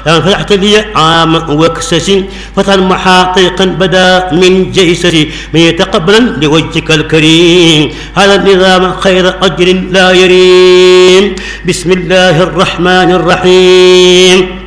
يعني فتحت لي عام وكسسي فتحا محاقيقا بدا من جيسسي من يتقبلا لوجهك الكريم هذا النظام خير أجر لا يريم. بسم الله الرحمن الرحيم.